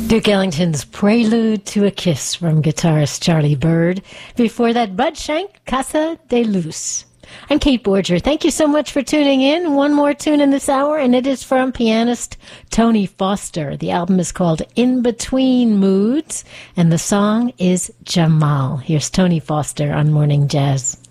Duke Ellington's Prelude to a Kiss from guitarist Charlie Byrd. Before that, Bud Shank, Casa de Luz. I'm Kate Borger. Thank you so much for tuning in. One more tune in this hour, and it is from pianist Tony Foster. The album is called In Between Moods, and the song is Jamal. Here's Tony Foster on Morning Jazz.